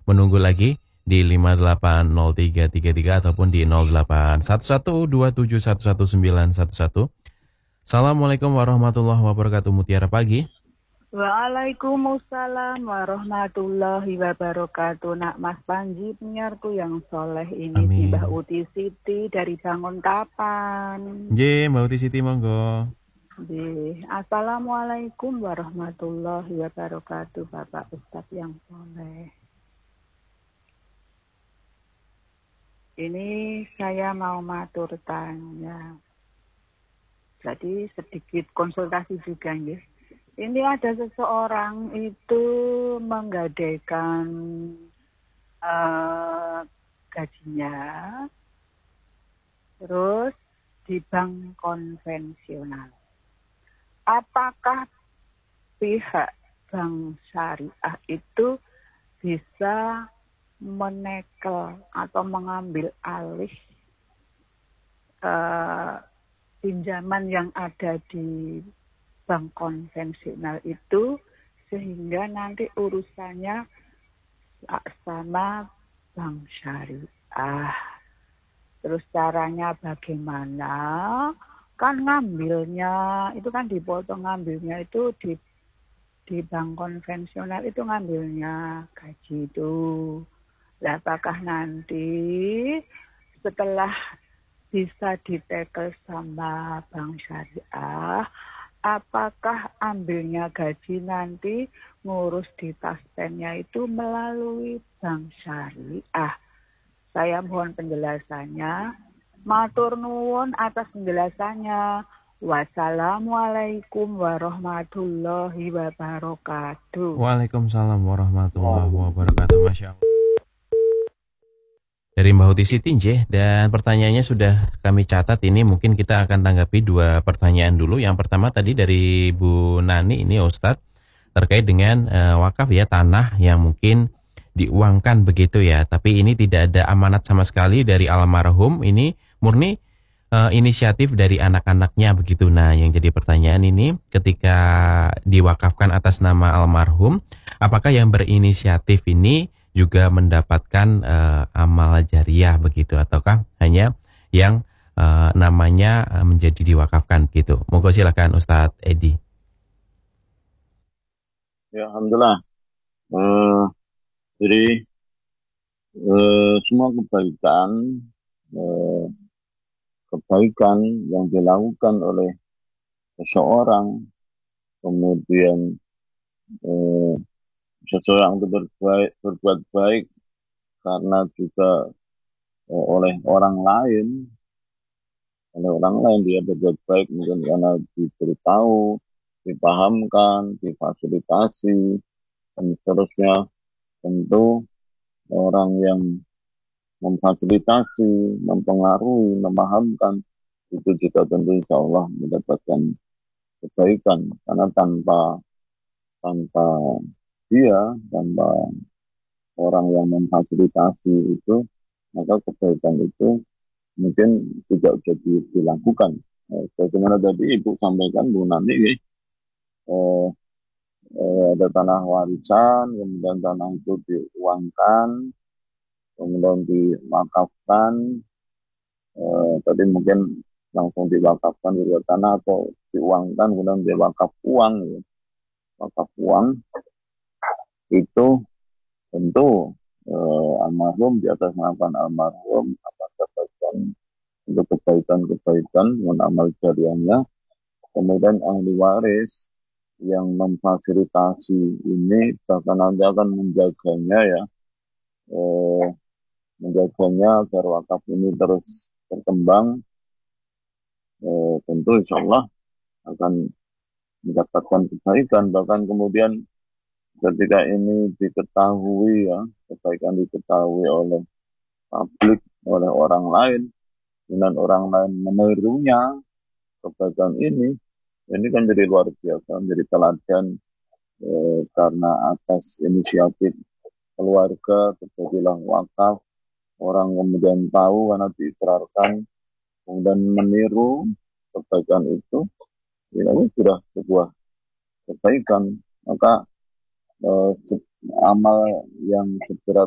menunggu lagi di 580333 ataupun di 0811271111. Assalamualaikum warahmatullahi wabarakatuh. Mutiara pagi. Waalaikumsalam warahmatullahi wabarakatuh. Nak Mas Panji, penyiarku yang soleh ini. Amin. Mbak Uti Siti dari Bangun Kapan. Mbak Uti Siti, monggo. Assalamualaikum warahmatullahi wabarakatuh, Bapak Ustadz yang soleh. Ini saya mau matur tanya. Jadi sedikit konsultasi juga ya. Ini ada seseorang itu menggadaikan gajinya, terus di bank konvensional. Apakah pihak bank syariah itu bisa menekel atau mengambil alih pinjaman yang ada di bank konvensional itu sehingga nanti urusannya sama bank syariah. Terus caranya bagaimana? Kan ngambilnya itu kan dipotong, ngambilnya itu di bank konvensional itu ngambilnya gaji itu. Apakah nanti setelah bisa ditekel sama bank syariah, apakah ambilnya gaji nanti ngurus di taspennya itu melalui bank syariah? Saya mohon penjelasannya. Matur nuwun atas penjelasannya. Wassalamualaikum warahmatullahi wabarakatuh. Waalaikumsalam warahmatullahi wabarakatuh. Masya Allah. Dari Mbak Uti Siti, dan pertanyaannya sudah kami catat. Ini mungkin kita akan tanggapi dua pertanyaan dulu. Yang pertama tadi dari Bu Nani, ini Ustadz, terkait dengan wakaf ya, tanah yang mungkin diuangkan begitu ya. Tapi ini tidak ada amanat sama sekali dari almarhum, ini murni inisiatif dari anak-anaknya begitu. Nah, yang jadi pertanyaan ini, ketika diwakafkan atas nama almarhum, apakah yang berinisiatif ini juga mendapatkan amal jariah begitu, ataukah hanya yang namanya menjadi diwakafkan gitu? Monggo silakan Ustadz Edi. Ya, alhamdulillah. Jadi semua kebaikan yang dilakukan oleh seseorang, kemudian seseorang itu berbuat baik karena juga oleh orang lain dia berbuat baik mungkin karena diberitahu, dipahamkan, difasilitasi, dan seterusnya. Tentu orang yang memfasilitasi, mempengaruhi, memahamkan, itu juga tentu insya Allah mendapatkan kebaikan, karena tanpa orang yang memfasilitasi itu, maka kebaikan itu mungkin tidak jadi dilakukan. Bagaimana tadi Ibu sampaikan, Bu Nani, ada tanah warisan, kemudian tanah itu diuangkan, kemudian diwakafkan, tadi mungkin langsung diwakafkan di luar tanah atau diuangkan, kemudian diwakaf uang. Ya. Wakaf uang itu tentu almarhum, di atas nama almarhum akan dapatkan untuk kebaikan-kebaikan dengan amal jariahnya. Kemudian ahli waris yang memfasilitasi ini bahkan nanti akan menjaganya ya, menjaganya agar wakaf ini terus berkembang. Tentu insya Allah akan mendapatkan kebaikan. Bahkan kemudian ketika ini diketahui ya, kebaikan diketahui oleh publik, oleh orang lain, dan orang lain menirunya kebaikan ini kan jadi luar biasa, menjadi teladan, karena atas inisiatif keluarga terjadilah wakaf, orang kemudian tahu karena diikrarkan, kemudian meniru kebaikan itu, ini sudah sebuah kebaikan. Maka amal yang segera